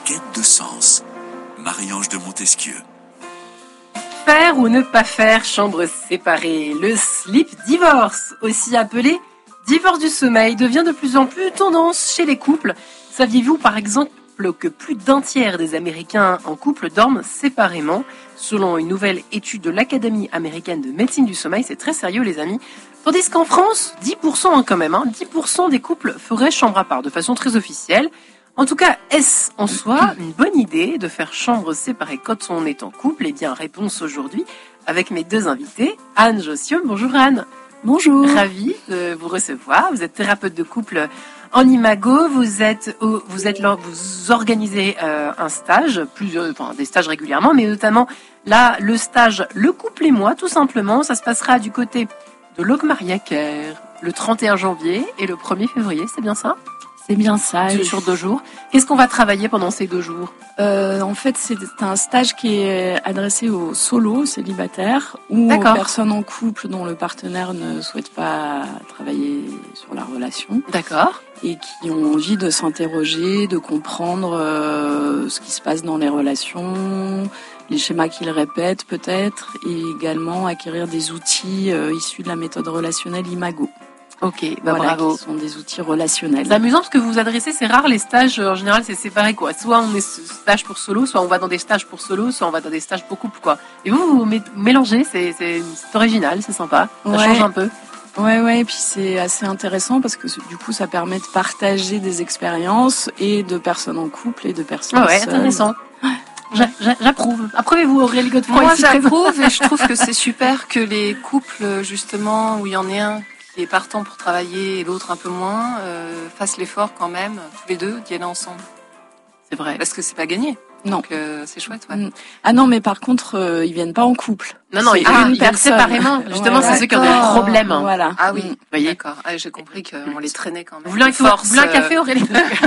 quête de sens. Marie-Ange de Montesquieu. Faire ou ne pas faire chambre séparée, le sleep divorce, aussi appelé divorce du sommeil, devient de plus en plus tendance chez les couples. Saviez-vous par exemple que plus d'un tiers des Américains en couple dorment séparément? Selon une nouvelle étude de l'Académie américaine de médecine du sommeil, c'est très sérieux les amis. Tandis qu'en France, 10% quand même, 10% des couples feraient chambre à part de façon très officielle. En tout cas, est-ce en soi une bonne idée de faire chambre séparée quand on est en couple? Eh bien, réponse aujourd'hui avec mes deux invités. Anne Jossium, bonjour Anne. Bonjour. Ravie de vous recevoir. Vous êtes thérapeute de couple en imago. Vous organisez un stage, des stages régulièrement, mais notamment là, le stage Le couple et moi, tout simplement. Ça se passera du côté de Locmariaquer le 31 janvier et le 1er février, c'est bien ça? C'est bien ça. Sur 2 jours. Qu'est-ce qu'on va travailler pendant ces 2 jours? En fait, c'est un stage qui est adressé aux solos, célibataires, ou aux personnes en couple dont le partenaire ne souhaite pas travailler sur la relation. D'accord. Et qui ont envie de s'interroger, de comprendre ce qui se passe dans les relations, les schémas qu'ils répètent peut-être, et également acquérir des outils issus de la méthode relationnelle Imago. Ok, bravo. Qui sont des outils relationnels. C'est amusant parce que vous vous adressez, c'est rare les stages, en général c'est séparé quoi. Soit on est stage pour solo, soit on va dans des stages pour solo, soit on va dans des stages pour couple quoi. Et vous mélangez, c'est original, c'est sympa, ça change un peu. Ouais, et puis c'est assez intéressant parce que du coup ça permet de partager des expériences et de personnes en couple et de personnes seules. Intéressant. J'approuve. Approuvez-vous Aurélie Godefroy? Moi j'approuve et je trouve que c'est super que les couples justement où il y en ait un qui est partant pour travailler et l'autre un peu moins, fassent l'effort quand même, tous les deux, d'y aller ensemble. C'est vrai. Parce que c'est pas gagné. Non. Donc c'est chouette, ouais. Ah non, mais par contre, ils viennent pas en couple. Non, ils viennent séparément. Justement, c'est ceux qui ont des problèmes. Voilà. Ah oui, voyez. D'accord. Ah, j'ai compris qu'on les traînait quand même. Vous voulez un café, Aurélie?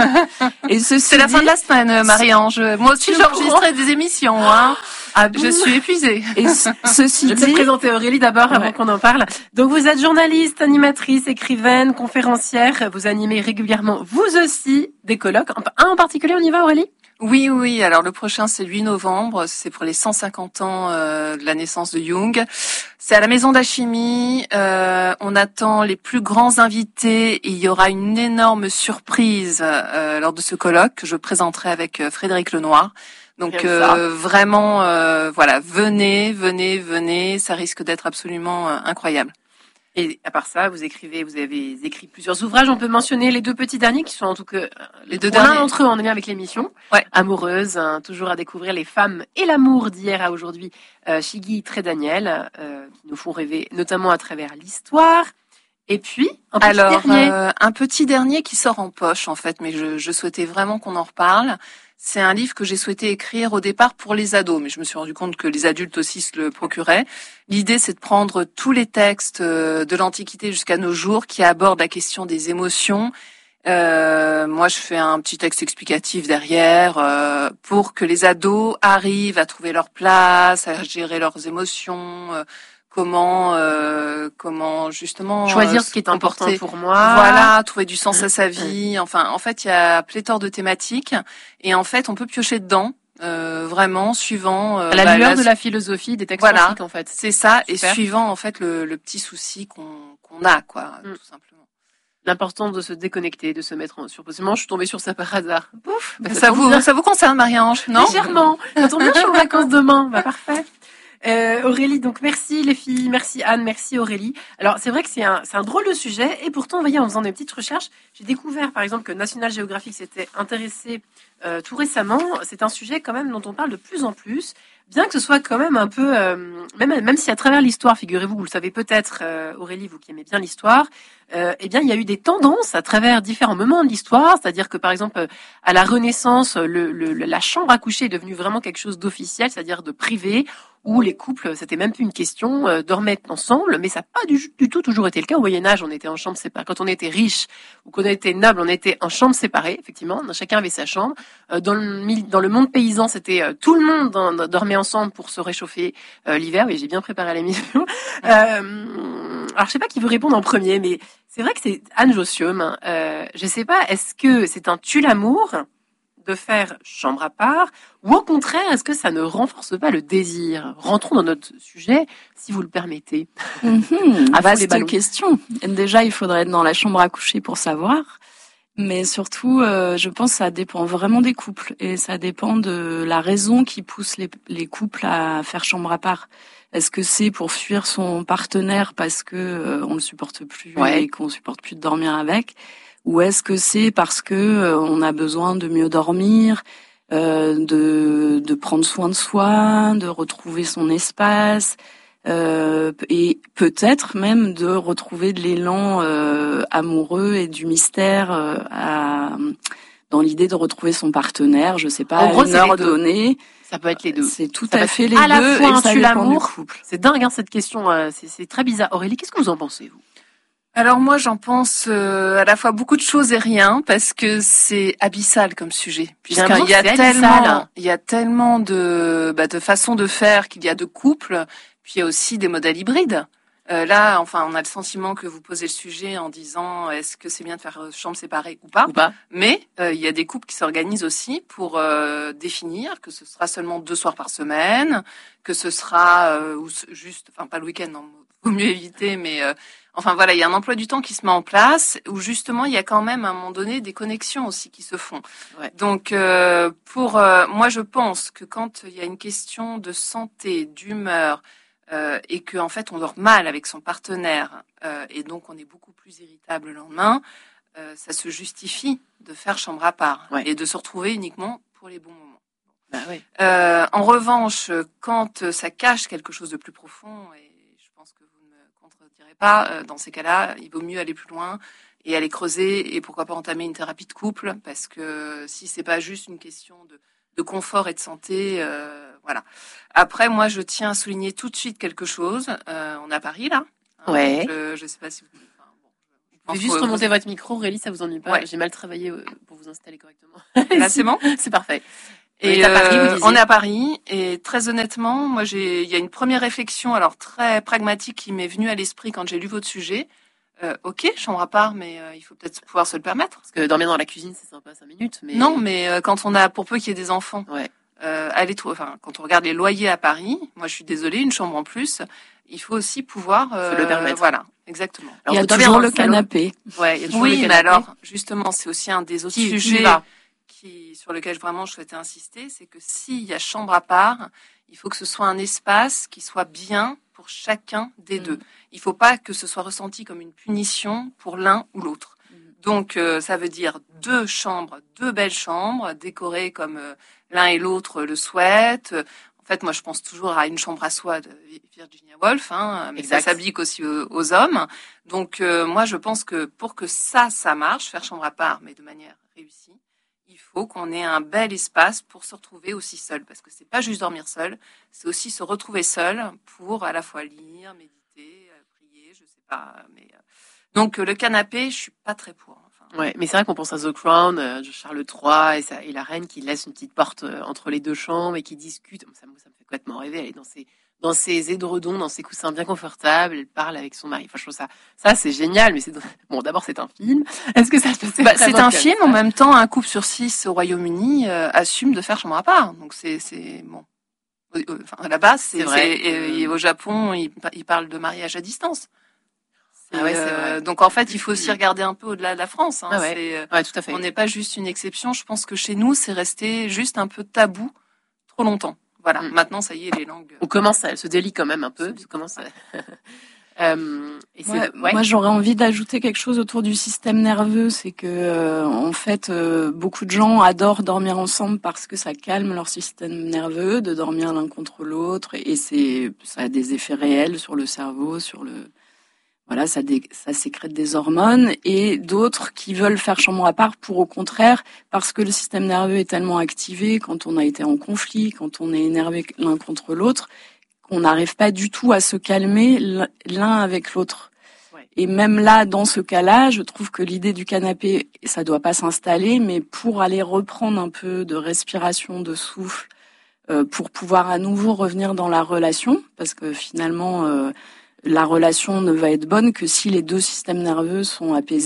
Et c'est la fin de la semaine, Marie-Ange. Moi aussi, j'ai enregistré des émissions, je suis épuisée. Et ceci dit, je vais présenter Aurélie d'abord avant qu'on en parle. Donc vous êtes journaliste, animatrice, écrivaine, conférencière. Vous animez régulièrement, vous aussi, des colloques. Un en particulier, on y va Aurélie? Oui. Alors le prochain, c'est le 8 novembre. C'est pour les 150 ans de la naissance de Jung. C'est à la Maison d'Achimie. On attend les plus grands invités. Et il y aura une énorme surprise lors de ce colloque que je présenterai avec Frédéric Lenoir. Donc vraiment, venez. Ça risque d'être absolument incroyable. Et à part ça, vous avez écrit plusieurs ouvrages. On peut mentionner les 2 petits derniers qui sont en tout cas les 2 derniers. L'un d'entre eux en lien avec l'émission. Ouais. Amoureuse, toujours à découvrir les femmes et l'amour d'hier à aujourd'hui. Chigui Trédaniel, qui nous font rêver, notamment à travers l'histoire. Et puis, un petit dernier qui sort en poche en fait, mais je souhaitais vraiment qu'on en reparle. C'est un livre que j'ai souhaité écrire au départ pour les ados, mais je me suis rendu compte que les adultes aussi se le procuraient. L'idée, c'est de prendre tous les textes de l'Antiquité jusqu'à nos jours qui abordent la question des émotions. Moi, je fais un petit texte explicatif derrière pour que les ados arrivent à trouver leur place, à gérer leurs émotions. Comment justement choisir ce qui est important pour moi. Voilà, trouver du sens à sa vie. Enfin, en fait, il y a pléthore de thématiques et en fait, on peut piocher dedans. Vraiment suivant à la lueur de la philosophie des textes antiques en fait. C'est ça. Super. Et suivant en fait le petit souci qu'on a tout simplement. L'important de se déconnecter, de se mettre en surposition. Je suis tombée sur ça par hasard. Pouf, ça vous concerne Marie-Ange, non? Légèrement. Ça tombe bien, je suis en vacances demain. Parfait. Aurélie, donc merci les filles, merci Anne, merci Aurélie. Alors c'est vrai que c'est un drôle de sujet et pourtant, vous voyez, en faisant des petites recherches, j'ai découvert par exemple que National Geographic s'était intéressé tout récemment. C'est un sujet quand même dont on parle de plus en plus, bien que ce soit quand même un peu, même si à travers l'histoire, figurez-vous, vous le savez peut-être, Aurélie, vous qui aimez bien l'histoire, eh bien il y a eu des tendances à travers différents moments de l'histoire, c'est-à-dire que par exemple à la Renaissance, la chambre à coucher est devenue vraiment quelque chose d'officiel, c'est-à-dire de privé, où les couples, c'était même plus une question, dormaient ensemble, mais ça n'a pas du tout toujours été le cas. Au Moyen-Âge, on était en chambre séparée. Quand on était riche ou qu'on était noble, on était en chambre séparée, effectivement. Chacun avait sa chambre. Dans le monde paysan, c'était tout le monde dormait ensemble pour se réchauffer l'hiver. Oui, j'ai bien préparé l'émission. Alors, je sais pas qui veut répondre en premier, mais c'est vrai que c'est Anne Jossium. Je sais pas, est-ce que c'est un tue-l'amour de faire chambre à part, ou au contraire, est-ce que ça ne renforce pas le désir? Rentrons dans notre sujet, si vous le permettez. Vaste question. Déjà, il faudrait être dans la chambre à coucher pour savoir. Mais surtout, je pense que ça dépend vraiment des couples. Et ça dépend de la raison qui pousse les couples à faire chambre à part. Est-ce que c'est pour fuir son partenaire parce que on le supporte plus et qu'on supporte plus de dormir avec? Ou est-ce que c'est parce que on a besoin de mieux dormir, de prendre soin de soi, de retrouver son espace, et peut-être même de retrouver de l'élan amoureux et du mystère dans l'idée de retrouver son partenaire, je sais pas, en gros, à une heure donnée. Ça peut être les deux. C'est tout à fait les à deux. la fois et ça tue dépend l'amour. du couple. C'est dingue, cette question. C'est très bizarre. Aurélie, qu'est-ce que vous en pensez, vous? Alors moi, j'en pense à la fois beaucoup de choses et rien, parce que c'est abyssal comme sujet. Puisqu'il y a tellement de façons de faire qu'il y a de couples, puis il y a aussi des modèles hybrides. Là, enfin, on a le sentiment que vous posez le sujet en disant est-ce que c'est bien de faire chambre séparée ou pas. Mais il y a des couples qui s'organisent aussi pour définir que ce sera seulement 2 soirs par semaine, que ce sera juste, enfin pas le week-end, non, vaut mieux éviter, mais enfin voilà, il y a un emploi du temps qui se met en place où justement il y a quand même à un moment donné des connexions aussi qui se font. Ouais. Donc moi je pense que quand il y a une question de santé, d'humeur, et que en fait on dort mal avec son partenaire et donc on est beaucoup plus irritable le lendemain, ça se justifie de faire chambre à part et de se retrouver uniquement pour les bons moments. En revanche, quand ça cache quelque chose de plus profond, et je pense que vous ne me contredirez pas, dans ces cas-là, il vaut mieux aller plus loin et aller creuser et pourquoi pas entamer une thérapie de couple, parce que si c'est pas juste une question de confort et de santé, voilà. Après, moi, je tiens à souligner tout de suite quelque chose. On est à Paris, là. Ouais. Je sais pas si vous... Vous pouvez juste remonter votre micro, Aurélie, ça vous ennuie pas? J'ai mal travaillé pour vous installer correctement. Là, c'est bon? C'est parfait. Et on est à Paris, et très honnêtement, moi, il y a une première réflexion, alors très pragmatique, qui m'est venue à l'esprit quand j'ai lu votre sujet. Ok, chambre à part, mais il faut peut-être pouvoir se le permettre. Parce que dormir dans la cuisine, c'est sympa 5 minutes, mais... Non, mais quand on a, pour peu qu'il y ait des enfants, quand on regarde les loyers à Paris, moi je suis désolée, une chambre en plus, il faut aussi pouvoir se le permettre. Voilà, exactement. Alors, il y a toujours le canapé. Ouais, il y a toujours le canapé. Mais alors, justement, c'est aussi un des autres sujets sur lequel vraiment je souhaitais insister, c'est que s'il y a chambre à part, il faut que ce soit un espace qui soit bien pour chacun des deux. Il faut pas que ce soit ressenti comme une punition pour l'un ou l'autre. Donc, ça veut dire 2 chambres, 2 belles chambres, décorées comme l'un et l'autre le souhaitent. En fait, moi, je pense toujours à Une chambre à soi de Virginia Woolf, mais ça s'applique aussi aux hommes. Donc, moi, je pense que pour que ça marche, faire chambre à part, mais de manière réussie, il faut qu'on ait un bel espace pour se retrouver aussi seul. Parce que c'est pas juste dormir seul, c'est aussi se retrouver seul pour à la fois lire, méditer, prier, je sais pas, mais... Donc, le canapé, je suis pas très pour. Ouais, mais c'est vrai qu'on pense à The Crown, de Charles III et la reine qui laisse une petite porte entre les 2 chambres et qui discute. Ça me fait complètement rêver. Elle est dans ses édredons, dans ses coussins bien confortables. Elle parle avec son mari. Enfin, je trouve ça c'est génial. Mais d'abord c'est un film. Est-ce que ça se passe c'est un film. En même temps, un couple sur 6 au Royaume-Uni assume de faire chambre à part. Donc c'est bon. Enfin, à la base, c'est vrai. Et au Japon, ils parlent de mariage à distance. C'est vrai. Donc en fait, il faut aussi regarder un peu au-delà de la France. Tout à fait. On n'est pas juste une exception. Je pense que chez nous, c'est resté juste un peu tabou trop longtemps. Voilà. Maintenant, ça y est, les langues. On commence, elle se délie quand même un peu. Moi, j'aurais envie d'ajouter quelque chose autour du système nerveux. C'est que, en fait, beaucoup de gens adorent dormir ensemble parce que ça calme leur système nerveux, de dormir l'un contre l'autre, et ça a des effets réels sur le cerveau, voilà, ça sécrète des hormones, et d'autres qui veulent faire chambre à part pour, au contraire, parce que le système nerveux est tellement activé quand on a été en conflit, quand on est énervé l'un contre l'autre, qu'on n'arrive pas du tout à se calmer l'un avec l'autre. Ouais. Et même là, dans ce cas-là, je trouve que l'idée du canapé, ça doit pas s'installer, mais pour aller reprendre un peu de respiration, de souffle, pour pouvoir à nouveau revenir dans la relation, parce que finalement... la relation ne va être bonne que si les 2 systèmes nerveux sont apaisés,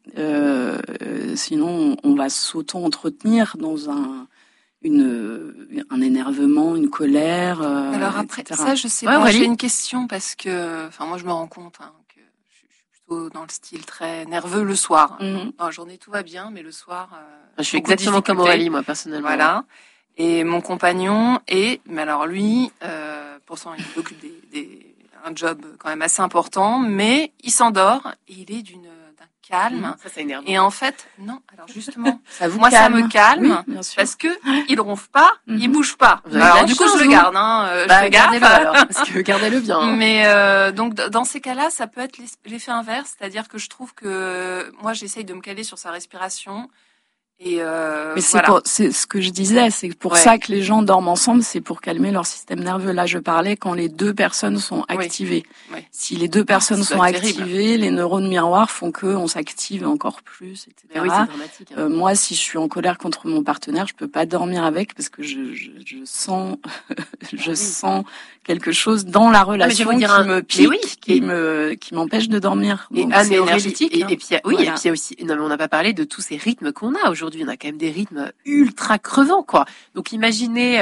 Sinon, on va s'auto-entretenir dans un énervement, une colère. Alors après, etc. ça, je sais Ouais, pas. Aurélie. J'ai une question parce que, moi, je me rends compte que je suis plutôt dans le style très nerveux le soir. Mhm. Dans la journée, tout va bien, mais le soir, Je suis beaucoup de exactement comme difficultés. Aurélie, moi, personnellement. Voilà. Et mon compagnon mais alors lui, pourtant il occupe un job quand même assez important, mais il s'endort et il est d'un calme. Ça énerve. Et en fait, non. Alors justement, Ça vous moi ça calme. me calme Oui, bien sûr. parce que il ronfle pas, il bouge pas. Vous avez de Alors la du coup chance, je le vous. garde, je le garde. Gardez-le alors, parce que gardez-le bien. Hein. Mais donc dans ces cas-là, ça peut être l'effet inverse, c'est-à-dire que je trouve que moi j'essaye de me caler sur sa respiration. Et Mais voilà. c'est ce que je disais, c'est pour Ouais. ça que les gens dorment ensemble, c'est pour calmer leur système nerveux. Là, je parlais quand les deux personnes sont Oui. activées. Oui. Si les deux personnes ça sont doit être terrible. activées, les neurones miroirs font qu'on s'active encore plus, etc. Mais oui, c'est dramatique. Hein. Moi, si je suis en colère contre mon partenaire, je peux pas dormir avec parce que je sens, sens quelque chose dans la relation vais vous dire qui un- me mais pique, oui, qui m'empêche de dormir. Et Donc, Anne c'est et Aurélie, énergétique, hein. et puis oui, Voilà. et puis il y a aussi, non mais on n'a pas parlé de tous ces rythmes qu'on a aujourd'hui. On a quand même des rythmes ultra crevants, quoi. Donc imaginez,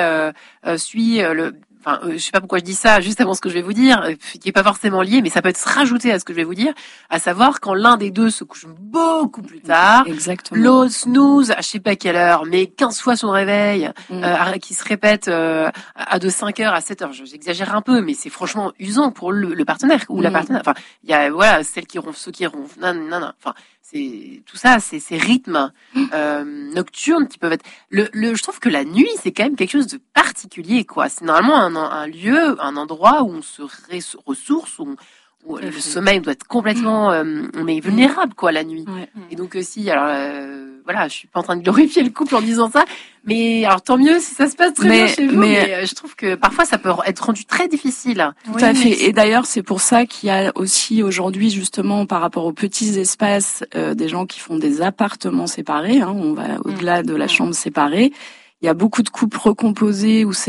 je sais pas pourquoi je dis ça juste avant ce que je vais vous dire, qui est pas forcément lié, mais ça peut être rajouté à ce que je vais vous dire, à savoir quand l'un des deux se couche beaucoup plus tard, Exactement. l'autre snooze à je sais pas quelle heure, mais 15 fois son réveil, qui se répète à de 5 heures à 7 heures. J'exagère un peu, mais c'est franchement usant pour le partenaire ou la partenaire. Enfin, il y a celles qui ronflent, ceux qui ronflent. Non. Enfin, c'est tout ça, c'est ces rythmes nocturnes qui peuvent être. Je trouve que la nuit, c'est quand même quelque chose de particulier, quoi. C'est normalement un lieu, un endroit où on se ressource, où le sommeil doit être complètement mais vulnérable, quoi, la nuit. Ouais. Et donc aussi, alors voilà, je suis pas en train de glorifier le couple en disant ça, mais alors tant mieux si ça se passe très bien chez vous, mais je trouve que parfois ça peut être rendu très difficile. Tout à fait. Et d'ailleurs, c'est pour ça qu'il y a aussi aujourd'hui, justement, par rapport aux petits espaces, des gens qui font des appartements séparés. Hein, on va au-delà de la chambre séparée. Il y a beaucoup de couples recomposés ou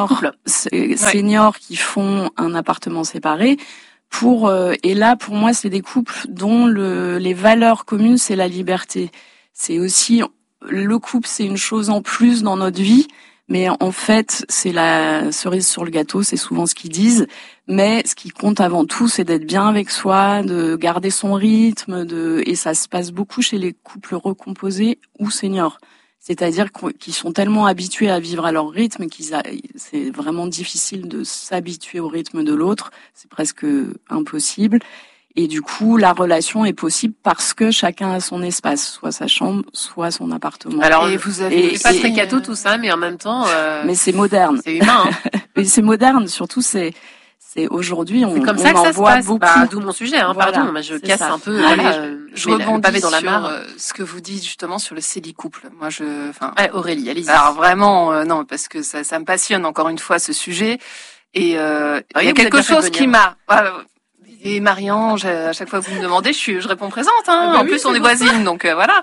seniors qui font un appartement séparé. Et là, pour moi, c'est des couples dont les valeurs communes, c'est la liberté. C'est aussi, le couple, c'est une chose en plus dans notre vie, mais en fait, c'est la cerise sur le gâteau, c'est souvent ce qu'ils disent. Mais ce qui compte avant tout, c'est d'être bien avec soi, de garder son rythme, et ça se passe beaucoup chez les couples recomposés ou seniors. C'est-à-dire qu'ils sont tellement habitués à vivre à leur rythme c'est vraiment difficile de s'habituer au rythme de l'autre. C'est presque impossible. Et du coup, la relation est possible parce que chacun a son espace, soit sa chambre, soit son appartement. Alors, vous pas très catho tout ça, mais en même temps, mais c'est moderne. C'est humain. Hein. Mais c'est moderne, surtout c'est aujourd'hui on comme ça que en ça se voit passe. beaucoup. D'où mon sujet. Hein, Voilà, pardon, mais je casse ça. un peu. Je rebondis pavé dans la sur mare. ce que vous dites justement sur le célicouple. Moi, Aurélie, allez-y. Alors vraiment, non, parce que ça me passionne encore une fois ce sujet. Et il y a quelque chose qui m'a. Et Marianne, à chaque fois que vous me demandez, je réponds présente. Hein. En plus, on est voisines, donc voilà.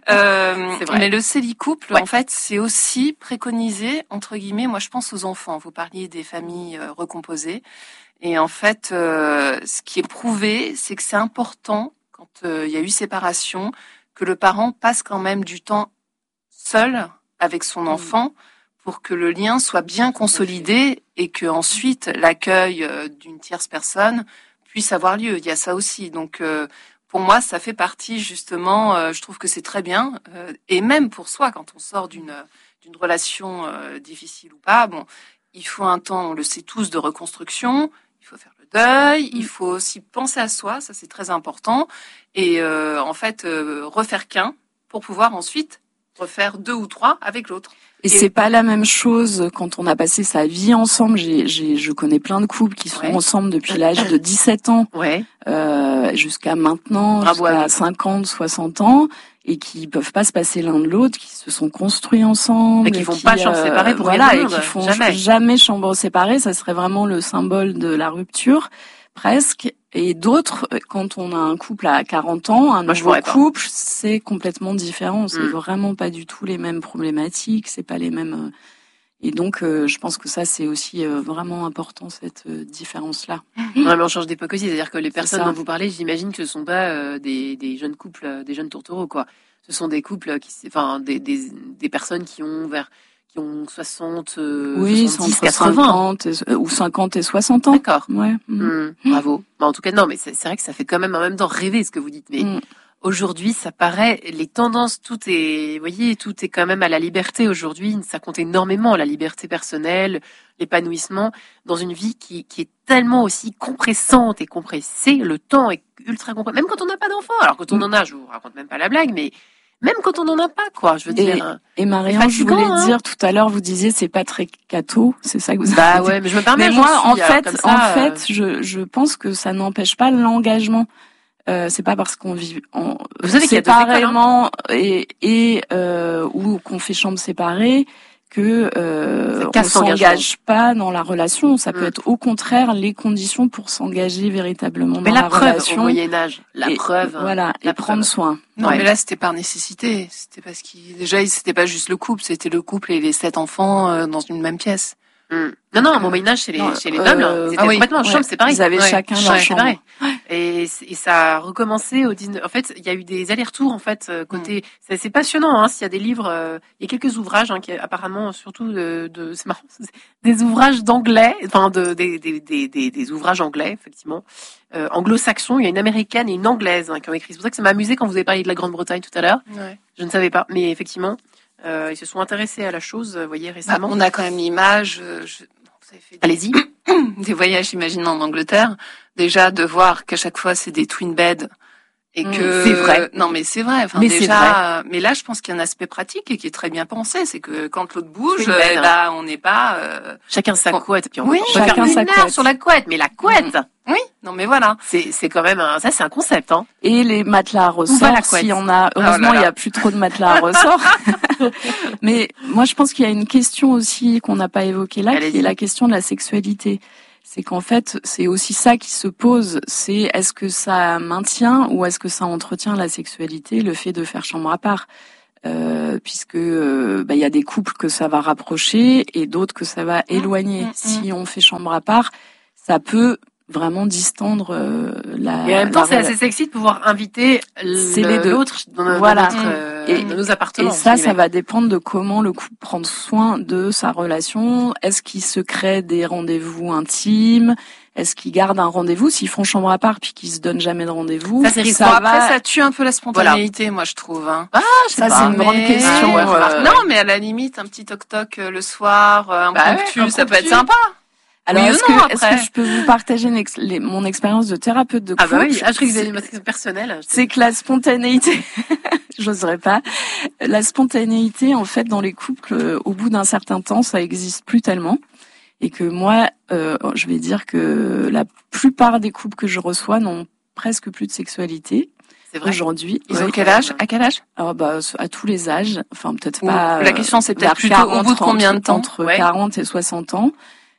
Mais le célicouple, en fait, c'est aussi préconisé entre guillemets. Moi, je pense aux enfants. Vous parliez des familles recomposées, et en fait, ce qui est prouvé, c'est que c'est important quand il y a eu séparation, que le parent passe quand même du temps seul avec son enfant pour que le lien soit bien consolidé et que ensuite l'accueil d'une tierce personne puisse avoir lieu. Il y a ça aussi. Donc, pour moi, ça fait partie justement. Je trouve que c'est très bien, et même pour soi, quand on sort d'une relation difficile ou pas. Bon, il faut un temps, on le sait tous, de reconstruction. Il faut faire le deuil. Il faut aussi penser à soi. Ça, c'est très important. Et en fait, refaire qu'un pour pouvoir ensuite refaire 2 ou 3 avec l'autre. Et c'est pas la même chose quand on a passé sa vie ensemble. Je connais plein de couples qui sont ensemble depuis l'âge de 17 ans jusqu'à maintenant, jusqu'à 50, 60 ans, et qui peuvent pas se passer l'un de l'autre, qui se sont construits ensemble. Et qui font pas chambre séparée pour rien au monde. Et qui font jamais chambre séparée. Ça serait vraiment le symbole de la rupture, presque. Et d'autres, quand on a un couple à 40 ans, un nouveau couple, c'est complètement différent. C'est vraiment pas du tout les mêmes problématiques, c'est pas les mêmes. Et donc, je pense que ça, c'est aussi vraiment important, cette différence-là. Vraiment, on change d'époque aussi. C'est-à-dire que les C'est personnes ça. dont vous parlez, j'imagine que ce sont pas des jeunes couples, des jeunes tourtereaux, quoi. Ce sont des couples des personnes qui ont 60, Oui, c'est 70, entre 80. 50 ou 50 et 60 ans. D'accord. Ouais. Bravo. Bah, en tout cas, non, mais c'est vrai que ça fait quand même en même temps rêver ce que vous dites. Mais aujourd'hui, ça paraît, les tendances, tout est, vous voyez, tout est quand même à la liberté aujourd'hui. Ça compte énormément, la liberté personnelle, l'épanouissement dans une vie qui est tellement aussi compressante et compressée. Le temps est ultra compressé. Même quand on n'a pas d'enfant. Alors, quand on en a, je vous raconte même pas la blague, mais même quand on n'en a pas, quoi, je veux dire. Et Marianne, je fatigant, voulais hein. dire tout à l'heure, vous disiez c'est pas très catho, c'est ça que vous Bah avez dit. ouais, mais je me permets. Mais j'en moi, suis, alors, comme ça, en fait, je pense que ça n'empêche pas l'engagement. C'est pas parce qu'on vit Vous savez qu'il y a deux écoles, hein. séparément et ou qu'on fait chambre séparée que on casse s'engage pas dans la relation. Ça peut Mm. être au contraire les conditions pour s'engager véritablement Mais dans la la preuve relation. au Moyen-Âge, la Et preuve. voilà, la et prendre preuve. soin. Non, Ouais. mais là, c'était par nécessité. C'était parce c'était pas juste le couple, c'était le couple et les 7 enfants dans une même pièce. Non, au Moyen-Âge, chez les nobles, ils étaient complètement en chambre séparée. Ils avaient chacun leur chambre. Séparée. Et ça a recommencé au 19. En fait, il y a eu des allers-retours, en fait, côté. C'est passionnant, hein. S'il y a des livres, il y a quelques ouvrages, hein, qui apparemment, surtout c'est marrant, des ouvrages d'anglais, enfin, des ouvrages anglais, effectivement, anglo-saxons. Il y a une américaine et une anglaise, hein, qui ont écrit. C'est pour ça que ça m'a amusé quand vous avez parlé de la Grande-Bretagne tout à l'heure. Ouais. Je ne savais pas, mais effectivement. Ils se sont intéressés à la chose, vous voyez, récemment. On a quand même l'image. Vous avez fait Allez-y. des voyages, j'imagine, en Angleterre. Déjà, de voir qu'à chaque fois, c'est des twin beds. Et que c'est vrai. Non, mais c'est vrai. Enfin, Mais déjà, c'est vrai. mais là, je pense qu'il y a un aspect pratique et qui est très bien pensé. C'est que quand l'autre bouge, Twin bed, hein. on n'est pas. Chacun sa Bon. couette. Puis on Oui, peut faire chacun une sa heure couette. sur la couette, mais la couette, Oui. Non, mais voilà. c'est quand même ça, c'est un concept, hein. Et les matelas à va la ressort, couette. s'il y en a, Oh heureusement, là là. il y a plus trop de matelas à ressort. Mais moi, je pense qu'il y a une question aussi qu'on n'a pas évoquée là, Allez-y. qui est la question de la sexualité. C'est qu'en fait, c'est aussi ça qui se pose. C'est est-ce que ça maintient ou est-ce que ça entretient la sexualité, le fait de faire chambre à part, puisque il y a des couples que ça va rapprocher et d'autres que ça va éloigner. Si on fait chambre à part, ça peut vraiment distendre la. Et en même temps, la c'est assez sexy de pouvoir inviter C'est les deux. l'autre dans Voilà. dans nos appartements. Et ça, entre ça guillemets. va dépendre de comment le couple prend soin de sa relation. Est-ce qu'il se crée des rendez-vous intimes? Est-ce qu'ils gardent un rendez-vous? S'ils font chambre à part puis qu'ils se donnent jamais de rendez-vous, Ça, c'est risqué. Bon, ça après, va. ça tue un peu la spontanéité, moi, je trouve. Hein. Je sais Ça, pas. c'est une grande Mais- question. Non, mais à la limite, un petit toc-toc le soir, un Bah ouais, promptu, un ça peut être promptu. sympa. Alors, Oui ou est-ce non, que après je peux vous partager mon expérience de thérapeute de Ah couple? bah oui, je crois que vous avez une matrice personnelle. C'est que la spontanéité, j'oserais pas. La spontanéité, en fait, dans les couples, au bout d'un certain temps, ça existe plus tellement. Et que moi, je vais dire que la plupart des couples que je reçois n'ont presque plus de sexualité C'est vrai. aujourd'hui. Ils Ouais, ont quel âge? À quel âge? Alors, à tous les âges. Enfin, peut-être Ou pas. la question, c'est peut-être vers plutôt au bout de combien de temps? Entre Ouais. 40 et 60 ans.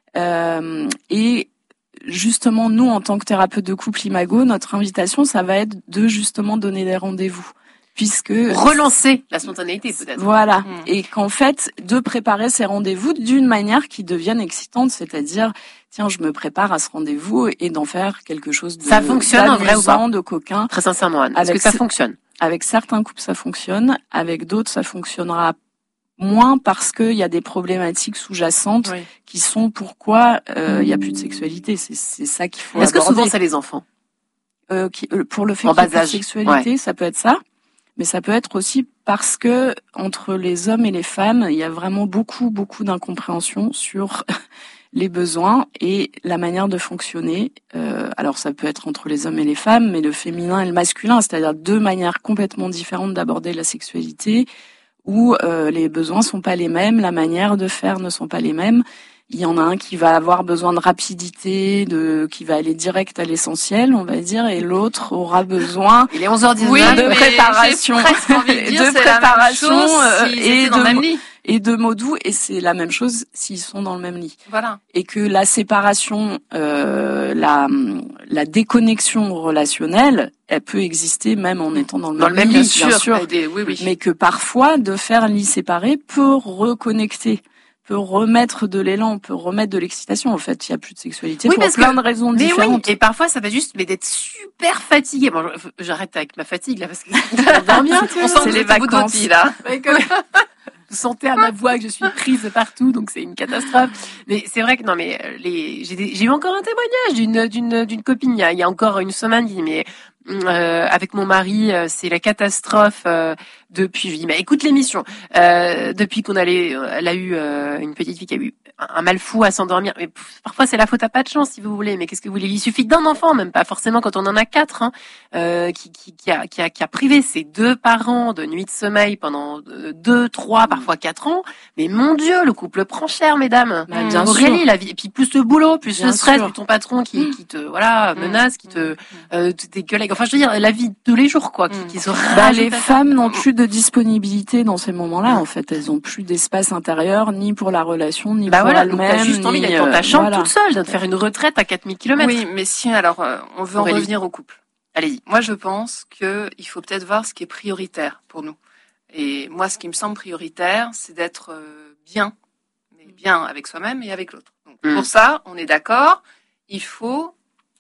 Et justement, nous, en tant que thérapeute de couple Imago, notre invitation, ça va être de justement donner des rendez-vous. Puisque Relancer la spontanéité, peut-être. voilà, Mm. et qu'en fait, de préparer ces rendez-vous d'une manière qui devienne excitante, c'est-à-dire, tiens, je me prépare à ce rendez-vous et d'en faire quelque chose de Ça fonctionne en vrai ou pas d'amusant, de coquin. Très sincèrement, Anne. Est-ce Avec que ça ce- fonctionne? Avec certains couples, ça fonctionne, avec d'autres, ça fonctionnera moins parce qu'il y a des problématiques sous-jacentes Oui. qui sont pourquoi il y a plus de sexualité. C'est ça qu'il faut Est-ce que aborder. souvent c'est les enfants? Pour le fait En qu'il y ait bas plus de âge, sexualité, ça peut être ça. Mais ça peut être aussi parce que entre les hommes et les femmes, il y a vraiment beaucoup d'incompréhension sur les besoins et la manière de fonctionner. Alors ça peut être entre les hommes et les femmes, mais le féminin et le masculin, c'est-à-dire deux manières complètement différentes d'aborder la sexualité, où les besoins sont pas les mêmes, la manière de faire ne sont pas les mêmes. Il y en a un qui va avoir besoin de rapidité, qui va aller direct à l'essentiel, on va dire, et l'autre aura besoin Il est 11h19. Oui, de mais préparation. j'ai presque envie de dire, De c'est la même préparation, chose s'ils et étaient dans le de- même lit. et de mots doux, et c'est la même chose s'ils sont dans le même lit. Voilà. Et que la séparation, la déconnexion relationnelle, elle peut exister même en étant dans le même lit, bien sûr. Oui, oui. Mais que parfois, de faire un lit séparé peut reconnecter, peut remettre de l'élan, on peut remettre de l'excitation. En fait, il y a plus de sexualité Oui, pour parce plein que- de raisons Mais différentes. oui, et parfois ça va juste d'être super fatigué. Bon, j'arrête avec ma fatigue là parce que je dors bien. On sent C'est que les vous êtes au bout de votre vacances. vie, là. Ouais, comme- Vous sentez à ma voix que je suis prise partout, donc c'est une catastrophe. Mais c'est vrai que non, mais j'ai eu encore un témoignage d'une copine il y a encore une semaine qui dit mais avec mon mari c'est la catastrophe depuis. Je lui dis mais écoute l'émission depuis qu'on elle a eu une petite fille qui a eu un mal fou à s'endormir. Mais parfois c'est la faute à pas de chance si vous voulez. Mais qu'est-ce que vous voulez? Il suffit d'un enfant, même pas forcément quand on en a 4, hein, qui a privé ses 2 parents de nuit de sommeil pendant 2, 3, parfois 4 ans. Mais mon Dieu, le couple prend cher, mesdames. Bah, bien Aurélie, sûr. la vie, et puis plus le boulot, plus Bien le stress, sûr. plus ton patron qui te menace, qui tes collègues. Enfin, je veux dire, la vie de tous les jours, quoi, qui se Bah, rajoute les à ça. femmes n'ont plus de disponibilité dans ces moments-là. En fait, elles ont plus d'espace intérieur, ni pour la relation, ni Bah pour voilà, donc t'as elles-mêmes. juste envie ni, d'être dans ta chambre voilà. toute seule, de faire une retraite à 4000 km. Oui, mais si, alors, on veut en Aurélie. revenir au couple. Allez-y. Moi, je pense qu'il faut peut-être voir ce qui est prioritaire pour nous. Et moi, ce qui me semble prioritaire, c'est d'être bien, mais bien avec soi-même et avec l'autre. Donc, Mm. pour ça, on est d'accord, il faut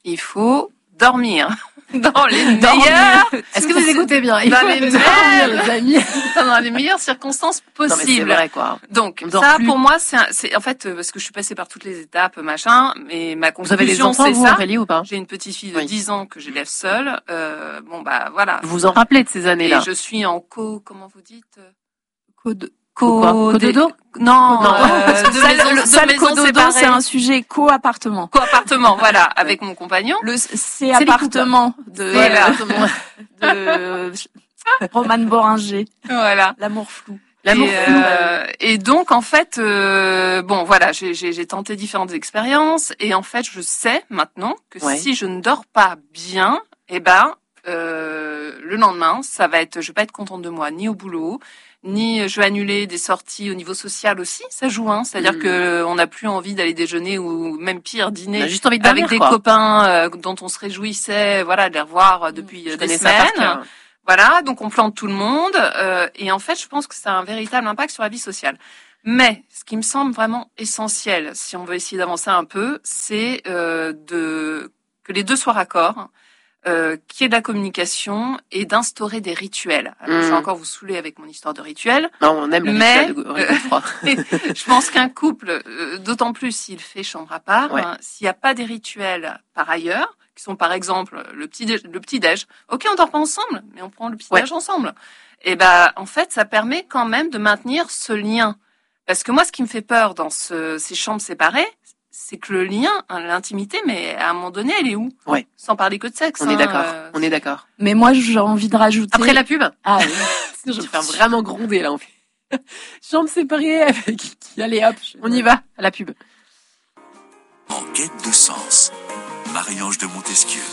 dormir dans les meilleures, Est-ce que vous écoutez bien? Il Dans faut les dormir, mêmes- les amis. dans les meilleures circonstances Non, mais c'est possibles. vrai, quoi. Donc On dort ça, plus. pour moi, c'est en fait parce que je suis passée par toutes les étapes, machin. Mais ma Vous avez des conclusion, enfants, c'est vous, ça. Aurélie, ou pas? J'ai une petite fille de Oui. 10 ans que j'élève seule. Bon bah voilà. Vous vous en rappelez de ces Et années-là? je suis en comment vous dites Code- Quoi? Cododo? Non, Non. Ça, le maisons cododo, séparées. c'est un sujet co-appartement. Co-appartement, voilà, avec mon compagnon. C'est les appartement de, Voilà. de Romane Boringer. Voilà. L'amour flou. L'amour et, flou. et donc en fait, bon voilà, j'ai tenté différentes expériences et en fait, je sais maintenant que Ouais. si je ne dors pas bien, eh ben le lendemain, je vais pas être contente de moi, ni au boulot, ni je vais annuler des sorties au niveau social aussi. Ça joue, hein. C'est-à-dire que on n'a plus envie d'aller déjeuner ou même pire On a dîner juste envie de avec dormir, des quoi. copains dont on se réjouissait, voilà, de les revoir depuis Je des connais ça par semaines. cœur. Voilà, donc on plante tout le monde, et en fait, je pense que ça a un véritable impact sur la vie sociale. Mais ce qui me semble vraiment essentiel, si on veut essayer d'avancer un peu, c'est que les deux soient raccords, qu'il y ait de la communication et d'instaurer des rituels. Alors, je vais encore vous saouler avec mon histoire de rituel. Non, on aime le Mais, rituel de Aurélie Godefroy. Je pense qu'un couple, d'autant plus s'il fait chambre à part, Ouais. hein, s'il n'y a pas des rituels par ailleurs, qui sont par exemple le petit déj. Ok, on dort pas ensemble, mais on prend le petit déj ensemble. Et ben, en fait, ça permet quand même de maintenir ce lien. Parce que moi, ce qui me fait peur dans ces chambres séparées, c'est que le lien, hein, l'intimité, mais à un moment donné, elle est où? Ouais. Sans parler que de sexe. On est hein, d'accord. On est d'accord. Mais moi, j'ai envie de rajouter. Après la pub? Ah oui. Sinon, je vais me faire vraiment gronder, là, en fait. Chambre séparée avec qui, allez hop, on y va, à la pub. En quête de sens, Marie-Ange de Montesquieu.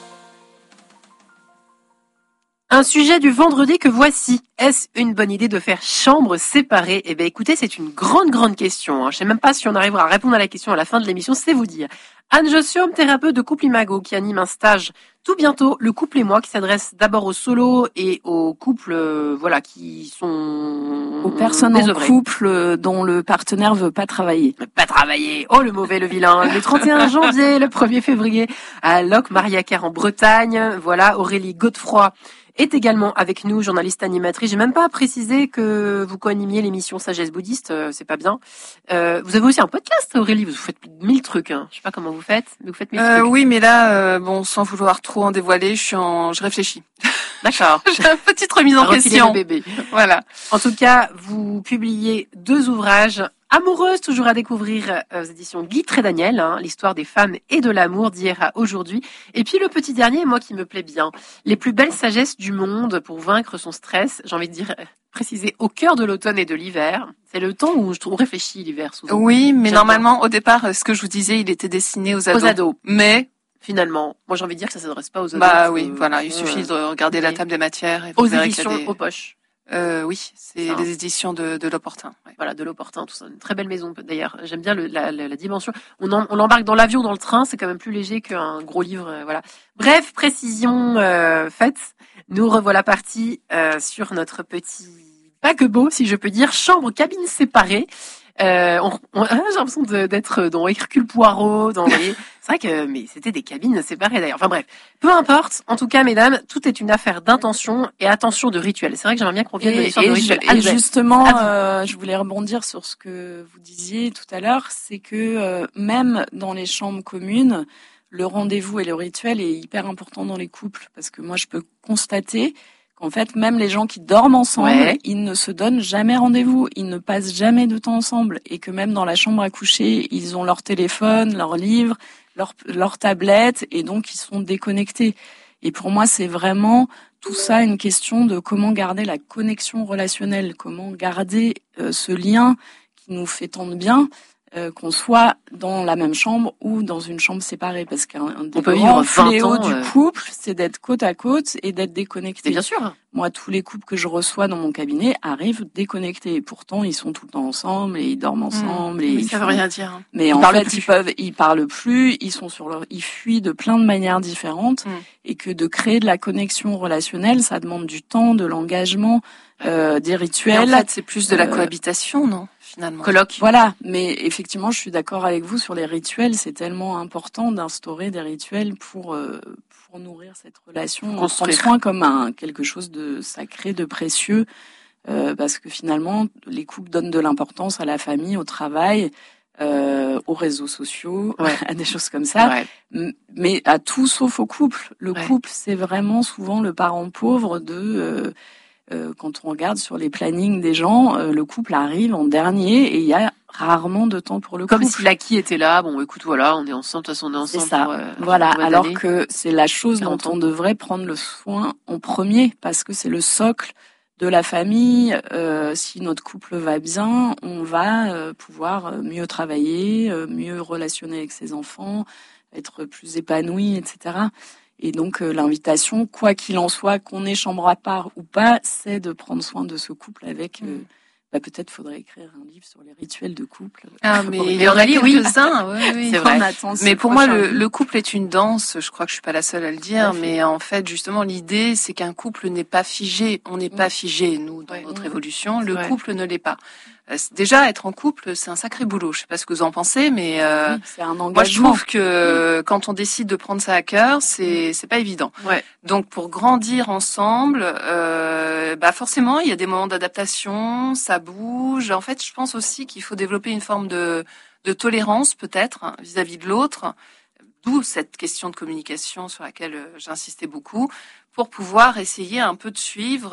Un sujet du vendredi que voici. Est-ce une bonne idée de faire chambre séparée? Eh bien, écoutez, c'est une grande question. Je ne sais même pas si on arrivera à répondre à la question à la fin de l'émission, c'est vous dire. Anne Jossium, thérapeute de couple Imago, qui anime un stage tout bientôt, Le couple et moi, qui s'adresse d'abord aux solos et aux couples, voilà, qui sont Aux personnes en désœuvrés. couple dont le partenaire veut pas travailler. Pas travailler. Oh, le mauvais, le vilain. Le 31 janvier, le 1er février, à Locq-Mariaker en Bretagne. Voilà, Aurélie Godefroy est également avec nous, journaliste animatrice. J'ai même pas précisé que vous co-animiez l'émission Sagesse Bouddhiste, c'est pas bien. Vous avez aussi un podcast, Aurélie, vous faites plus de 1000 trucs. Hein. Je sais pas comment vous faites, mais vous faites 1000 trucs. Oui, mais là, bon, sans vouloir trop en dévoiler, je réfléchis. D'accord. J'ai une petite remise en Refiler question. le bébé. Voilà. En tout cas, vous publiez 2 ouvrages. Amoureuse, toujours à découvrir aux éditions Guy Trédaniel, hein, l'histoire des femmes et de l'amour d'hier à aujourd'hui. Et puis le petit dernier, moi qui me plaît bien, les plus belles sagesses du monde pour vaincre son stress. J'ai envie de dire, préciser, au cœur de l'automne et de l'hiver. C'est le temps où on réfléchit l'hiver souvent. Oui, mais J'aime normalement, au départ, ce que je vous disais, il était destiné aux ados. Aux ados. Mais, Finalement, moi j'ai envie de dire que ça s'adresse pas aux ados. bah oui, voilà, il suffit de regarder la oui. table des matières et vous Aux verrez qu'il y éditions a des... aux poches. Oui, c'est Ça. les éditions de l'Opportun. Ouais. Voilà, de l'Opportun, tout ça. Une très belle maison, d'ailleurs. J'aime bien la dimension. On l'embarque dans l'avion, dans le train, c'est quand même plus léger qu'un gros livre, voilà. Bref, précision faite. Nous revoilà partis sur notre petit paquebot, si je peux dire, chambre, cabine séparée. J'ai l'impression d'être dans Hercule Poirot, vous voyez. C'est vrai que, mais c'était des cabines séparées d'ailleurs. Enfin bref, peu importe. En tout cas, mesdames, tout est une affaire d'intention et attention de rituel. C'est vrai que j'aimerais bien qu'on vienne de l'histoire de rituel. Et justement, je voulais rebondir sur ce que vous disiez tout à l'heure, c'est que même dans les chambres communes, le rendez-vous et le rituel est hyper important dans les couples, parce que moi, je peux constater qu'en fait, même les gens qui dorment ensemble, ils ne se donnent jamais rendez-vous, ils ne passent jamais de temps ensemble, et que même dans la chambre à coucher, ils ont leur téléphone, leur livre, leur tablette, et donc ils sont déconnectés. Et pour moi, c'est vraiment tout ça une question de comment garder la connexion relationnelle, comment garder ce lien qui nous fait tant de bien, qu'on soit dans la même chambre ou dans une chambre séparée, parce qu'un des grands fléaux du couple, c'est d'être côte à côte et d'être déconnecté. Bien sûr. Moi, tous les couples que je reçois dans mon cabinet arrivent déconnectés. Et pourtant, ils sont tout le temps ensemble et ils dorment ensemble. Et ça veut rien dire. Mais en fait, ils parlent plus. Ils fuient de plein de manières différentes. Et que de créer de la connexion relationnelle, ça demande du temps, de l'engagement, des rituels. Et en fait, c'est plus de la cohabitation, non? Finalement. Colloque. Voilà. Mais effectivement, je suis d'accord avec vous sur les rituels. C'est tellement important d'instaurer des rituels pour nourrir cette relation, prendre soin comme quelque chose de sacré, de précieux, parce que finalement, les couples donnent de l'importance à la famille, au travail, aux réseaux sociaux, à des choses comme ça, mais à tout sauf au couple. Le couple, c'est vraiment souvent le parent pauvre de... quand on regarde sur les plannings des gens, le couple arrive en dernier et il y a rarement de temps pour le couple. Comme si l'acquis était là. Bon, écoute, voilà, on est ensemble, de toute façon, on est ensemble. C'est ça. Voilà. Alors que c'est la chose dont on devrait prendre le soin en premier, parce que c'est le socle de la famille. Si notre couple va bien, on va pouvoir mieux travailler, mieux relationner avec ses enfants, être plus épanoui, etc. Et donc l'invitation, quoi qu'il en soit, qu'on ait chambre à part ou pas, c'est de prendre soin de ce couple avec... peut-être faudrait écrire un livre sur les rituels de couple. Ah, mais il y en a quelques-uns, oui. C'est vrai. Mais pour moi, le couple est une danse. Je crois que je suis pas la seule à le dire, mais en fait, justement, l'idée, c'est qu'un couple n'est pas figé. On n'est pas figé, nous, dans notre évolution. Le couple ne l'est pas. Déjà, être en couple, c'est un sacré boulot. Je sais pas ce que vous en pensez, mais c'est un engagement. moi, je trouve que quand on décide de prendre ça à cœur, c'est pas évident. Donc, pour grandir ensemble, forcément, il y a des moments d'adaptation, ça bouge. En fait, je pense aussi qu'il faut développer une forme de tolérance, peut-être, vis-à-vis de l'autre. D'où cette question de communication sur laquelle j'insistais beaucoup, pour pouvoir essayer un peu de suivre,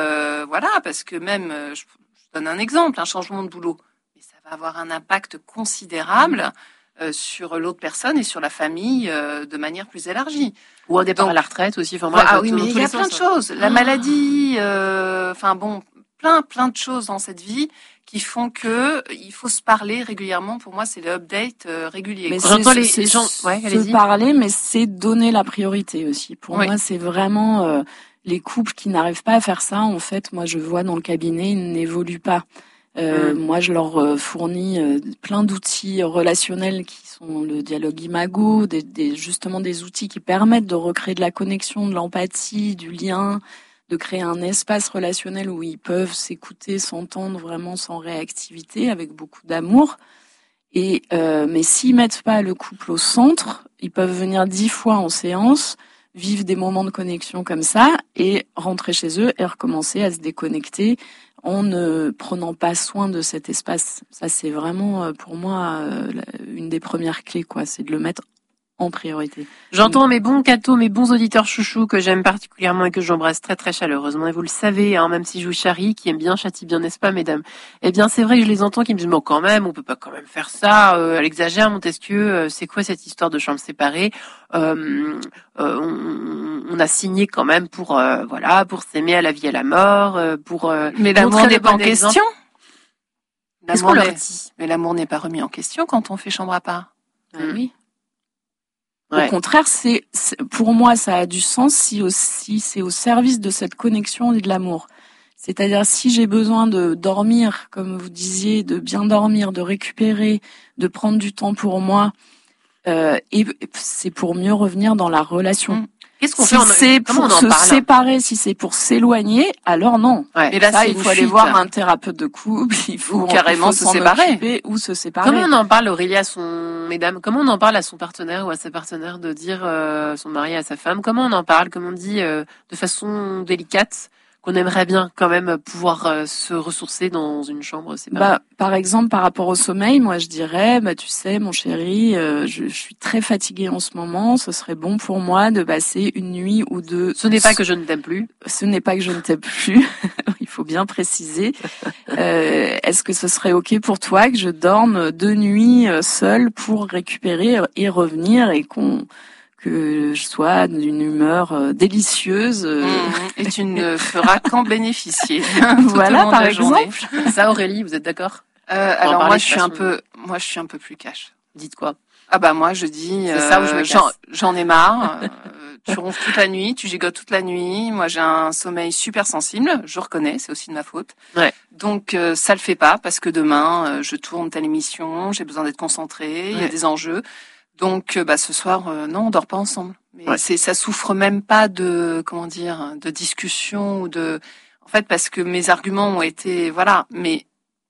parce que même, je donne un exemple, un changement de boulot, mais ça va avoir un impact considérable sur l'autre personne et sur la famille de manière plus élargie. Ou au départ à la retraite aussi. Mais il y a plein de choses. La maladie, plein de choses dans cette vie qui font que il faut se parler régulièrement. Pour moi, c'est le update régulier. Mais j'entends les gens se parler, mais c'est donner la priorité aussi. Pour moi, c'est vraiment les couples qui n'arrivent pas à faire ça. En fait, moi, je vois dans le cabinet, ils n'évoluent pas. Moi, je leur fournis plein d'outils relationnels qui sont le dialogue imago, justement des outils qui permettent de recréer de la connexion, de l'empathie, du lien, de créer un espace relationnel où ils peuvent s'écouter, s'entendre vraiment sans réactivité, avec beaucoup d'amour. Et mais s'ils mettent pas le couple au centre, ils peuvent venir 10 fois en séance, vivre des moments de connexion comme ça et rentrer chez eux et recommencer à se déconnecter en ne prenant pas soin de cet espace. Ça, c'est vraiment, pour moi, une des premières clés, quoi. C'est de le mettre en priorité. J'entends mes bons cathos, mes bons auditeurs chouchous que j'aime particulièrement et que j'embrasse très très chaleureusement. Et vous le savez, même si je vous charrie, qui aime bien châtie bien, n'est-ce pas, mesdames? Eh bien, c'est vrai que je les entends qui me disent, bon, quand même, on peut pas quand même faire ça. Elle exagère, Montesquieu. C'est quoi cette histoire de chambre séparée? On a signé quand même pour s'aimer à la vie et à la mort, mais l'amour n'est pas en question. Qu'est-ce qu'on leur dit? Mais l'amour n'est pas remis en question quand on fait chambre à part. Oui. Au contraire, pour moi, ça a du sens si aussi c'est au service de cette connexion et de l'amour. C'est-à-dire, si j'ai besoin de dormir, comme vous disiez, de bien dormir, de récupérer, de prendre du temps pour moi, et c'est pour mieux revenir dans la relation. Qu'est-ce qu'on Si fait c'est comment pour on en se parle? séparer, si c'est pour s'éloigner, alors non. Ouais. Mais là, Ça, c'est il une faut aller fuite. voir un thérapeute de couple, il faut Ou carrément il faut se s'en séparer. occuper ou se séparer. Comment on en parle, Aurélie, mesdames, comment on en parle à son partenaire ou à sa partenaire de dire son mari à sa femme? Comment on en parle? Comment on dit de façon délicate qu'on aimerait bien quand même pouvoir se ressourcer dans une chambre séparée? Par exemple, par rapport au sommeil, moi je dirais, tu sais, mon chéri, je suis très fatiguée en ce moment. Ce serait bon pour moi de passer une nuit ou deux. Ce n'est pas que je ne t'aime plus. Ce n'est pas que je ne t'aime plus. Il faut bien préciser. Est-ce que ce serait ok pour toi que je dorme 2 nuits seule pour récupérer et revenir et que je sois d'une humeur délicieuse. Et tu ne feras qu'en bénéficier. Voilà, par journée. exemple. Ça, Aurélie, vous êtes d'accord? Alors parler moi, de je suis façon- un suis un peu plus cash. Dites quoi? Ah bah moi, je dis, C'est ça où je me casse. j'en ai marre. Tu ronfles toute la nuit, tu gigotes toute la nuit. Moi, j'ai un sommeil super sensible. Je reconnais, c'est aussi de ma faute. Ouais. Donc ça le fait pas parce que demain, je tourne telle émission, j'ai besoin d'être concentrée, il y a Ouais. des enjeux. Donc ce soir, non, on dort pas ensemble. Mais Ouais. ça souffre même pas de de discussion ou de. En fait, parce que mes arguments ont été voilà, mais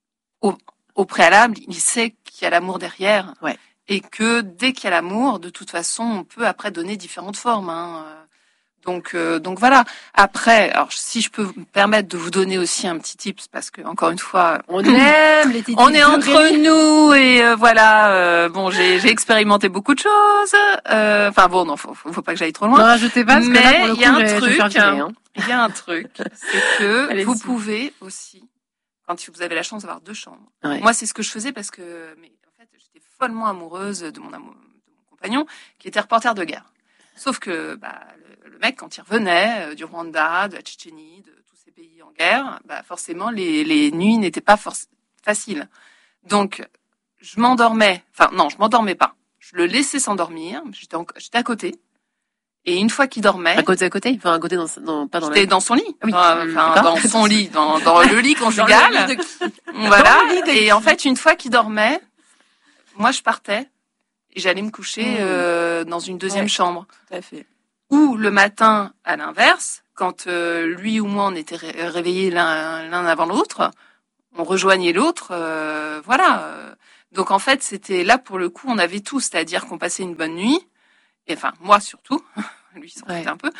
au préalable, il sait qu'il y a l'amour derrière. Ouais. Et que dès qu'il y a l'amour, de toute façon, on peut après donner différentes formes. Donc voilà. Après, alors si je peux me permettre de vous donner aussi un petit tips, parce que encore une fois, On aime les titres. on est entre nous et voilà. Bon, j'ai expérimenté beaucoup de choses. Enfin bon, non, faut pas que j'aille trop Non, loin. rajoutez pas, parce que là, pour le Mais il y a coup, un je vais truc, faire virer, hein. Il y a un truc, c'est que Allez-y. vous pouvez aussi, quand vous avez la chance d'avoir 2 chambres. Ouais. Moi, c'est ce que je faisais parce que, mais en fait, j'étais follement amoureuse de mon compagnon qui était reporter de guerre. Sauf que le mec, quand il revenait du Rwanda, de la Tchétchénie, de tous ces pays en guerre, forcément les nuits n'étaient pas faciles. Donc je m'endormais. Enfin non, je m'endormais pas. Je le laissais s'endormir. J'étais à côté. Et une fois qu'il dormait, À côté, enfin, à côté pas dans j'étais dans son lit. Oui. Enfin, dans son lit, dans le lit conjugal. Dans le lit de qui? Voilà. Dans le lit de Et qui? en fait, une fois qu'il dormait, moi je partais et j'allais me coucher dans une deuxième Ouais. chambre. Tout à fait. Ou le matin, à l'inverse, quand lui ou moi on était réveillés l'un avant l'autre, on rejoignait l'autre. Voilà. Donc en fait, c'était là pour le coup, on avait tout, c'est-à-dire qu'on passait une bonne nuit. Et enfin, moi surtout, lui s'en foutait un peu.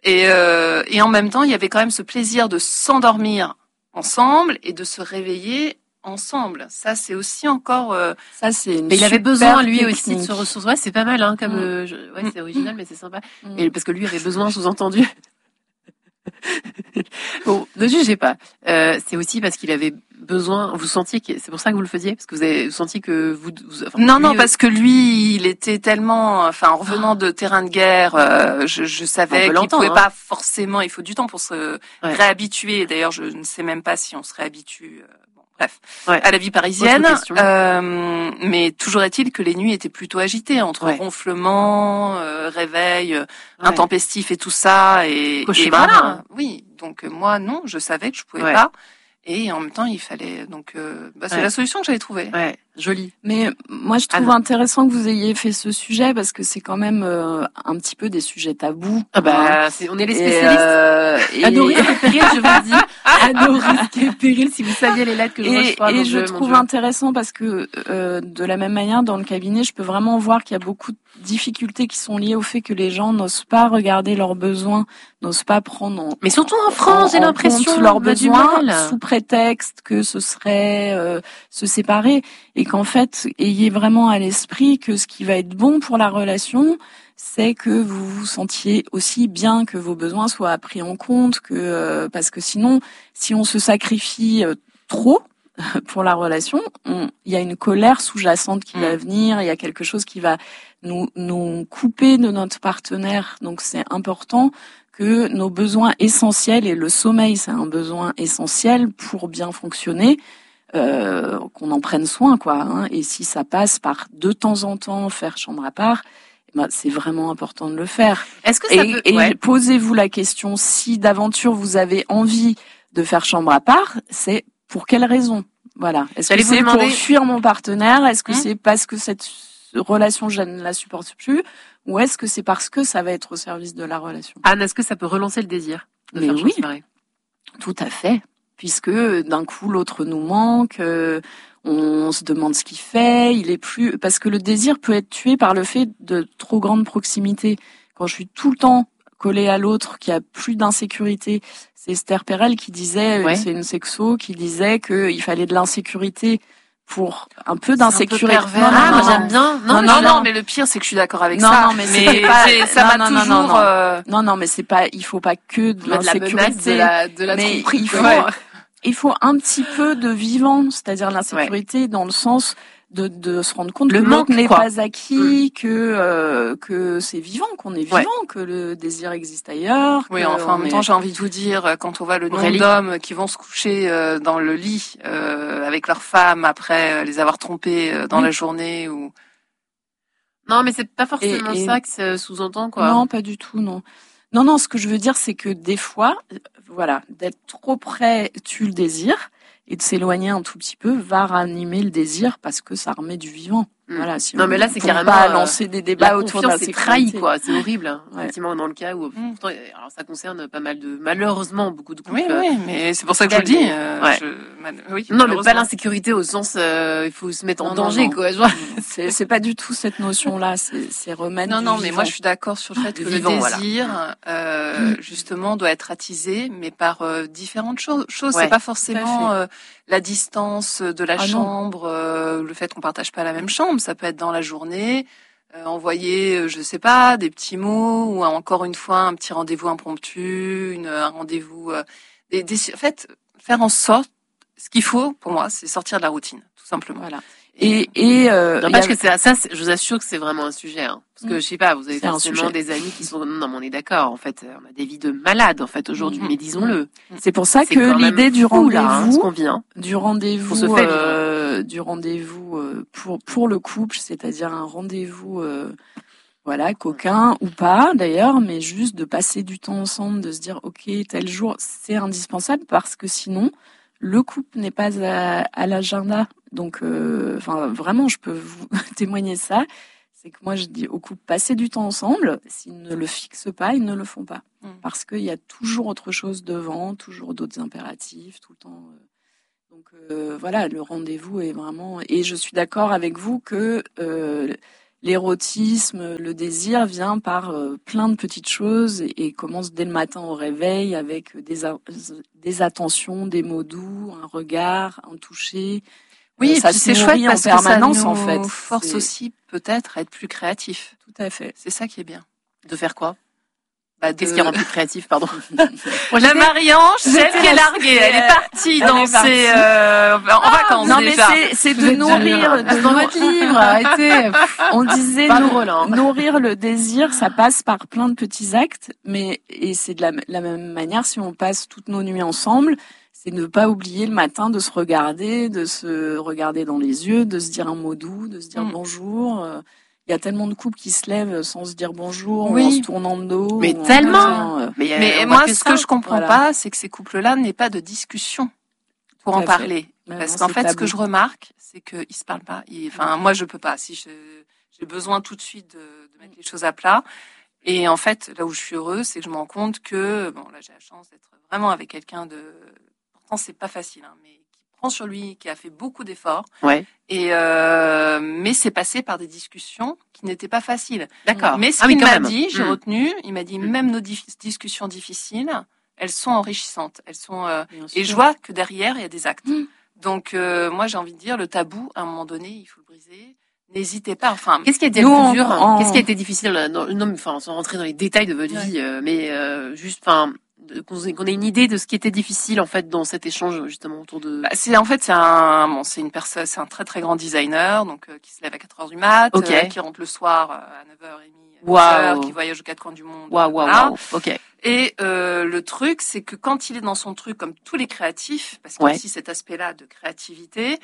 Et en même temps, il y avait quand même ce plaisir de s'endormir ensemble et de se réveiller ensemble. Ça, c'est aussi encore. Ça, c'est une Mais il avait super besoin, lui aussi, de technique. se ressourcer. Ouais, c'est pas mal, hein, comme, ouais, c'est original, mais c'est sympa. Et parce que lui avait besoin, sous-entendu. Bon, ne jugez pas. C'est aussi parce qu'il avait besoin. Vous sentiez que c'est pour ça que vous le faisiez, parce que vous sentiez que enfin, Non, lui, parce que lui, il était tellement, enfin, en revenant de terrain de guerre, je savais qu'il l'entendre, pouvait hein. pas forcément. Il faut du temps pour se réhabituer. D'ailleurs, je ne sais même pas si on se réhabitue. Bref, à la vie parisienne. Autre question. Mais toujours est-il que les nuits étaient plutôt agitées entre ronflements, réveil intempestifs et tout ça. Et Cauchemar. voilà. Oui. Donc moi, non, je savais que je pouvais pas. Et en même temps, il fallait. Donc, c'est la solution que j'avais trouvée. Ouais, joli. Mais moi, je trouve intéressant que vous ayez fait ce sujet parce que c'est quand même un petit peu des sujets tabous. Ah on est les spécialistes. À nos risques et périls, je vous le dis. À nos risques et périls, si vous saviez les lettres que je reçois. Et je trouve intéressant parce que de la même manière, dans le cabinet, je peux vraiment voir qu'il y a beaucoup de difficultés qui sont liées au fait que les gens n'osent pas regarder leurs besoins, n'osent pas prendre mais surtout en France, j'ai l'impression leurs besoins mal. sous prétexte que ce serait se séparer et qu'en fait ayez vraiment à l'esprit que ce qui va être bon pour la relation, c'est que vous vous sentiez aussi bien, que vos besoins soient pris en compte, que parce que sinon, si on se sacrifie trop pour la relation, il y a une colère sous-jacente qui va venir, il y a quelque chose qui va nous couper de notre partenaire. Donc c'est important que nos besoins essentiels, et le sommeil c'est un besoin essentiel pour bien fonctionner, qu'on en prenne soin, quoi. Hein. Et si ça passe par de temps en temps faire chambre à part, c'est vraiment important de le faire. Est-ce que ça peut... Et posez-vous la question, si d'aventure vous avez envie de faire chambre à part, c'est pour quelle raison? Voilà. Est-ce que c'est pour fuir mon partenaire? Est-ce que c'est parce que cette relation, je ne la supporte plus? ou est-ce que c'est parce que ça va être au service de la relation? Anne, est-ce que ça peut relancer le désir de Mais faire oui. séparer? Tout à fait, puisque d'un coup l'autre nous manque, on se demande ce qu'il fait, il est plus, parce que le désir peut être tué par le fait de trop grande proximité. Quand je suis tout le temps collée à l'autre, qui a plus d'insécurité, c'est Esther Perel qui disait, Ouais. c'est une sexo qui disait qu'il fallait de l'insécurité pour un peu C'est un peu d'insécurité. pervers. Ah, moi j'aime bien. Non, mais le pire, c'est que je suis d'accord avec Non, ça. non, mais c'est pas- ça non, m'a non, non, toujours... non. Non, mais c'est pas, il faut pas que de De la menace, l'insécurité. de la Mais tromperie. il faut, quoi. il faut un petit peu de vivant, c'est-à-dire l'insécurité dans le sens de se rendre compte Le que l'autre manque, n'est quoi. pas acquis, que c'est vivant, qu'on est vivant, que le désir existe ailleurs. Oui, que enfin, en on même est- temps, j'ai envie de vous dire, quand on voit le nombre Aurélie. d'hommes qui vont se coucher dans le lit avec leurs femmes après les avoir trompés dans Oui. la journée ou... Non, mais c'est pas forcément Et- ça que ça sous-entend, quoi. Non, pas du tout, non. Non, ce que je veux dire, c'est que des fois, voilà, d'être trop près tue le désir, et de s'éloigner un tout petit peu va ranimer le désir parce que ça remet du vivant. Mm. Voilà, si Non, on mais là, c'est tombe carrément, pas à lancer des débats La autour de la confiance est trahie, sécurité. quoi. C'est horrible. Hein. Ouais. Effectivement, dans le cas où, pourtant, alors ça concerne pas mal de, malheureusement, beaucoup de couples. Oui, mais c'est pour ça que je le dis. Ouais. Oui, Non, mais pas malheureusement. l'insécurité au sens, il faut se mettre en Non, danger, non. quoi. Je vois. C'est pas du tout cette notion-là, c'est remettre Non, du non, mais vivant. moi je suis d'accord sur le fait Du que vivant, le voilà. désir, justement, doit être attisé, mais par différentes choses. Ouais, C'est pas tout à forcément la distance de la Ah, non. chambre, le fait qu'on partage pas la même chambre. Ça peut être dans la journée, envoyer, je sais pas, des petits mots ou encore une fois un petit rendez-vous impromptu, un rendez-vous. En fait, faire en sorte, ce qu'il faut pour moi, c'est sortir de la routine, tout simplement. Voilà. Et il y N'empêche a- que je vous assure que c'est vraiment un sujet, hein. Parce que, je sais pas, vous avez C'est un forcément sujet. des amis qui sont, non, mais on est d'accord, en fait, on a des vies de malades, en fait, aujourd'hui, Mhm. mais disons-le. c'est pour ça C'est que quand même l'idée du fou, là, hein, rendez-vous, ce qu'on vit, hein. du rendez-vous, On se fait vivre. du rendez-vous pour le couple, c'est-à-dire un rendez-vous, voilà, coquin ou pas d'ailleurs, mais juste de passer du temps ensemble, de se dire ok, tel jour, c'est indispensable parce que sinon le couple n'est pas à l'agenda. Donc, enfin, vraiment, je peux vous témoigner ça. C'est que moi, je dis au couple, passez du temps ensemble. S'ils ne le fixent pas, ils ne le font pas. Parce qu'il y a toujours autre chose devant, toujours d'autres impératifs, tout le temps. Donc, voilà, le rendez-vous est vraiment... Et je suis d'accord avec vous que l'érotisme, le désir vient par plein de petites choses et commence dès le matin au réveil avec des attentions, des mots doux, un regard, un toucher. Oui, et ça puis se c'est chouette nourrit en parce que ça permanence, nous en fait. force C'est- aussi peut-être à être plus créatif. Tout à fait. C'est ça qui est bien. De faire quoi? Bah, Qu'est-ce qui rend plus créatif, pardon? La Marie-Ange, celle qui est larguée, elle est partie dans ses en vacances Non, mais déjà. c'est de nourrir, dans votre livre, arrêtez. on disait Pas drôle, hein. nourrir le désir, ça passe par plein de petits actes, et c'est de la même manière si on passe toutes nos nuits ensemble, c'est ne pas oublier le matin de se regarder dans les yeux, de se dire un mot doux, de se dire bonjour. Il y a tellement de couples qui se lèvent sans se dire bonjour, Oui. ou en se tournant de dos. Mais ou en tellement. faisant, Mais on voit moi, que ce ça. que je comprends Voilà. pas, c'est que ces couples-là n'aient pas de discussion pour Tout en à fait. parler. Mais Parce non, qu'en c'est fait, ce tabou. que je remarque, c'est qu'ils se parlent pas. Enfin, moi, je peux pas. Si j'ai besoin tout de suite de mettre les choses à plat. Et en fait, là où je suis heureuse, c'est que je me rends compte que, bon, là, j'ai la chance d'être vraiment avec quelqu'un de... Pourtant, c'est pas facile, hein, mais qui prend sur lui, qui a fait beaucoup d'efforts. Ouais. Et mais c'est passé par des discussions qui n'étaient pas faciles. D'accord. Mais ce Ah oui, qu'il quand m'a même. dit, j'ai Mm. retenu, il m'a dit même nos discussions difficiles, elles sont enrichissantes. Elles sont Bien et sûr. je vois que derrière il y a des actes. Mm. Donc moi j'ai envie de dire le tabou à un moment donné il faut le briser. N'hésitez pas. Enfin Qu'est-ce qui a été Nous, le en- plus dur? en- Qu'est-ce qui a été difficile? Non, mais enfin, sans rentrer dans les détails de votre Ouais. vie, mais juste, enfin, qu'on ait une idée de ce qui était difficile en fait dans cet échange justement autour de. bah, c'est c'est une personne, c'est un très très grand designer donc qui se lève à 4h du mat, Ok. qui rentre le soir à 9h30, Waouh. qui voyage aux quatre coins du monde. Waouh, voilà. waouh. Ok. Et le truc, c'est que quand il est dans son truc, comme tous les créatifs, parce qu'il y Ouais. a aussi cet aspect-là de créativité,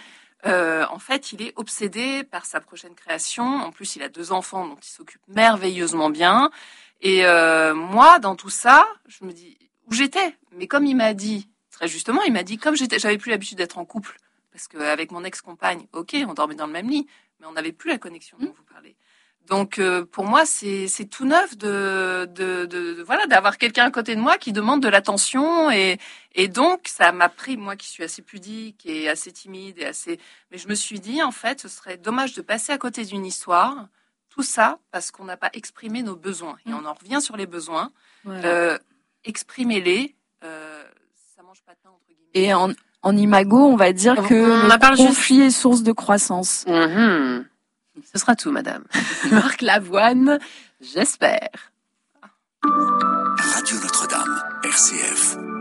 en fait, il est obsédé par sa prochaine création. En plus, il a 2 enfants dont il s'occupe merveilleusement bien. Et moi, dans tout ça, je me dis où j'étais. Mais comme il m'a dit, très justement, il m'a dit comme j'avais plus l'habitude d'être en couple, parce qu'avec mon ex-compagne, ok, on dormait dans le même lit, mais on n'avait plus la connexion dont vous parlez. Donc pour moi c'est tout neuf voilà d'avoir quelqu'un à côté de moi qui demande de l'attention et donc ça m'a pris, moi qui suis assez pudique et assez timide mais je me suis dit en fait ce serait dommage de passer à côté d'une histoire, tout ça parce qu'on n'a pas exprimé nos besoins et on en revient sur les besoins. Voilà. Exprimez-les, ça mange pas de pain entre guillemets. Et en imago on va dire que le conflit est source de croissance. Mmh. Ce sera tout, madame. Marc Lavoine, j'espère. Radio Notre-Dame, RCF.